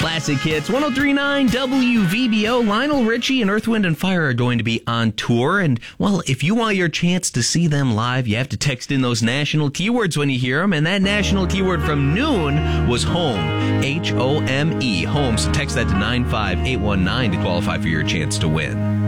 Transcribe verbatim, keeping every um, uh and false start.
Classic hits. one oh three point nine W V B O. Lionel Richie and Earth, Wind and Fire are going to be on tour. And, well, if you want your chance to see them live, you have to text in those national keywords when you hear them. And that national keyword from noon was home. H O M E. Home. So text that to nine five eight one nine to qualify for your chance to win.